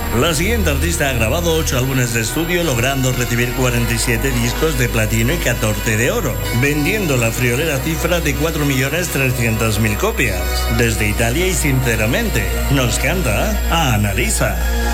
La siguiente artista ha grabado 8 álbumes de estudio, logrando recibir 47 discos de platino y 14 de oro, vendiendo la friolera cifra de 4.300.000 copias. Desde Italia y sinceramente, nos canta a Annalisa.